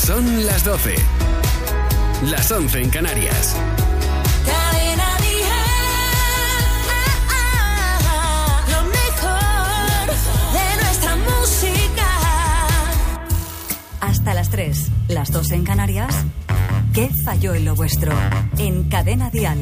Son las 12. Las 11 en Canarias. Cadena Dial. Lo mejor de nuestra música. Hasta las 3, las 2 en Canarias. ¿Qué falló en lo vuestro? En Cadena Dial.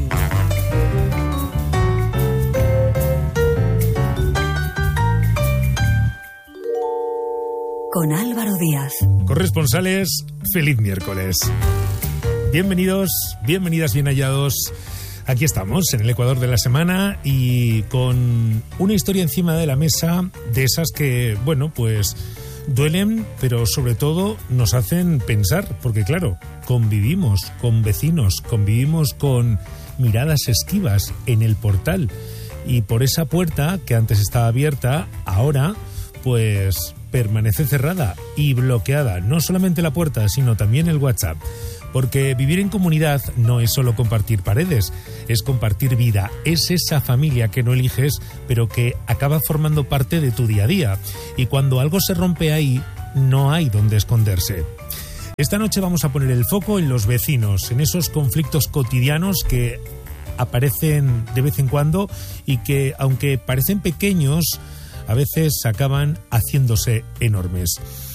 Con Álvaro Díaz. Corresponsales, feliz miércoles. Bienvenidos, bienvenidas, bien hallados. Aquí estamos, en el Ecuador de la semana y con una historia encima de la mesa de esas que, bueno, pues duelen, pero sobre todo nos hacen pensar, porque claro, convivimos con vecinos, convivimos con miradas esquivas en el portal y por esa puerta que antes estaba abierta, ahora pues permanece cerrada y bloqueada, no solamente la puerta, sino también el WhatsApp. Porque vivir en comunidad no es solo compartir paredes, es compartir vida, es esa familia que no eliges, pero que acaba formando parte de tu día a día. Y cuando algo se rompe ahí, no hay donde esconderse. Esta noche vamos a poner el foco en los vecinos, en esos conflictos cotidianos que aparecen de vez en cuando y que, aunque parecen pequeños, a veces acaban haciéndose enormes.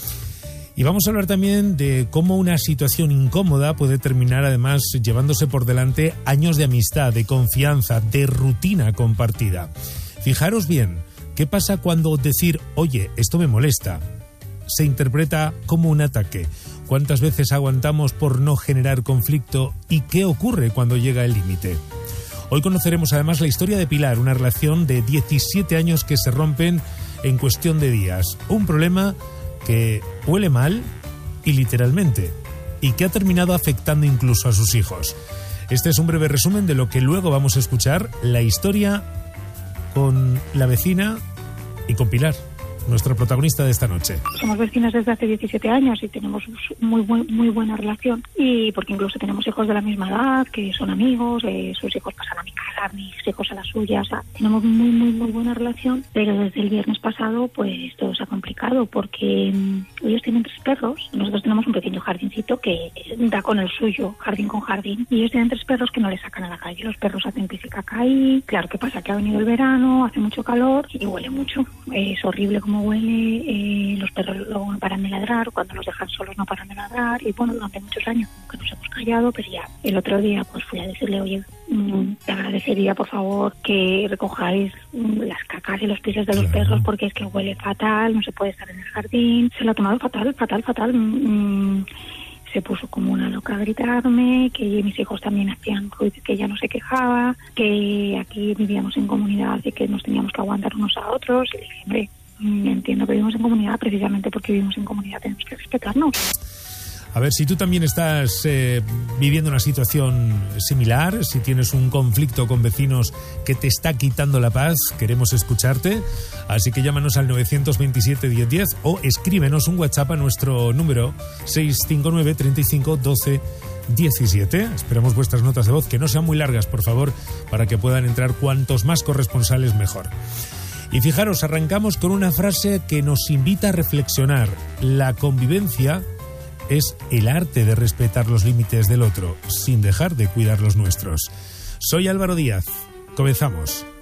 Y vamos a hablar también de cómo una situación incómoda puede terminar además llevándose por delante años de amistad, de confianza, de rutina compartida. Fijaros bien, ¿qué pasa cuando decir, oye, esto me molesta, se interpreta como un ataque? ¿Cuántas veces aguantamos por no generar conflicto? ¿Y qué ocurre cuando llega el límite? Hoy conoceremos además la historia de Pilar, una relación de 17 años que se rompen en cuestión de días. Un problema que huele mal y literalmente, y que ha terminado afectando incluso a sus hijos. Este es un breve resumen de lo que luego vamos a escuchar, la historia con la vecina y con Pilar, nuestra protagonista de esta noche. Somos vecinos desde hace 17 años y tenemos muy buena relación, y porque incluso tenemos hijos de la misma edad que son amigos, sus hijos pasan a mi casa, mis hijos a la suya, o sea, tenemos muy buena relación, pero desde el viernes pasado pues todo se ha complicado porque ellos tienen 3 perros, nosotros tenemos un pequeño jardincito que da con el suyo, jardín con jardín, y ellos tienen 3 perros que no les sacan a la calle, los perros hacen pis y caca ahí. Claro, ¿qué pasa? Que ha venido el verano, hace mucho calor y huele mucho, es horrible como huele, los perros luego no paran de ladrar, cuando los dejan solos no paran de ladrar, y bueno, durante muchos años que nos hemos callado, pero ya el otro día pues fui a decirle, oye, te agradecería por favor que recojáis las cacas y los pisos de los perros porque es que huele fatal, no se puede estar en el jardín. Se lo ha tomado fatal. Se puso como una loca a gritarme, que mis hijos también hacían ruido, que ella no se quejaba, que aquí vivíamos en comunidad y que nos teníamos que aguantar unos a otros. Y le dije, hombre, entiendo que vivimos en comunidad, precisamente porque vivimos en comunidad tenemos que respetarnos. A ver, si tú también estás viviendo una situación similar, si tienes un conflicto con vecinos que te está quitando la paz, queremos escucharte. Así que llámanos al 927 1010 o escríbenos un WhatsApp a nuestro número 659 35 12 17. Esperamos vuestras notas de voz, que no sean muy largas, por favor, para que puedan entrar cuantos más corresponsales mejor. Y fijaros, arrancamos con una frase que nos invita a reflexionar. La convivencia es el arte de respetar los límites del otro, sin dejar de cuidar los nuestros. Soy Álvaro Díaz. Comenzamos.